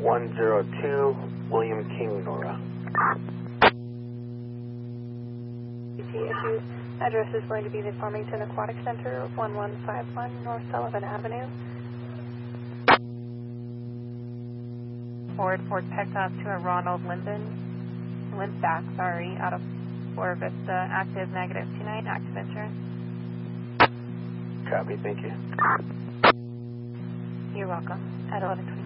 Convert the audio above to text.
102 William King, Nora. Issues. Address is going to be the Farmington Aquatic Center, 1151 North Sullivan Avenue. Ford picked up to a Ronald Limbach, out of Flora Vista, active -29, active insurance. Copy, thank you. You're welcome. At 11:20.